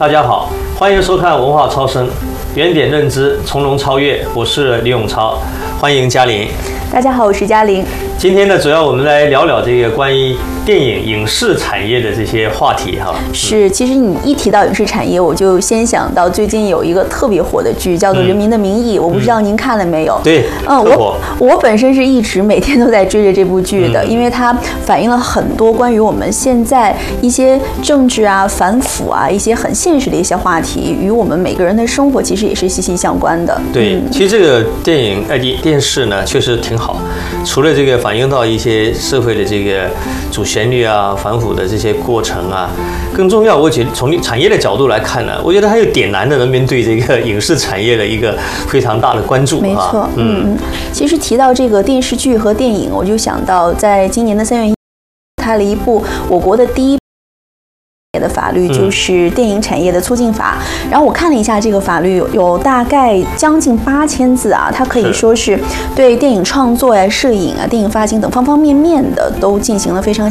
大家好，欢迎收看文化超声，原点认知，从容超越。我是李永超，欢迎嘉玲。 大家好，我是嘉玲。 今天呢，主要我们来聊聊这个关于电影影视产业的这些话题哈。 是，其实你一提到影视产业，我就先想到最近有一个特别火的剧，叫做《人民的名义》，我不知道您看了没有？ 对， 我本身是一直每天都在追着这部剧的，因为它反映了很多关于我们现在一些政治啊、反腐啊一些很现实的一些话题，与我们每个人的生活其实也是息息相关的。 对，其实这个电视呢，确实挺好，除了这个反映到一些社会的这个主旋律啊、反腐的这些过程啊，更重要，我觉得从产业的角度来看呢，我觉得还有点燃了人们对这个影视产业的一个非常大的关注。 没错，其实提到这个电视剧和电影，我就想到在今年的3月1日，开了一部我国的第一的法律，就是电影产业的促进法。然后我看了一下这个法律，有大概将近8000字啊，它可以说是对电影创作呀、摄影啊、电影发行等方方面面的都进行了非常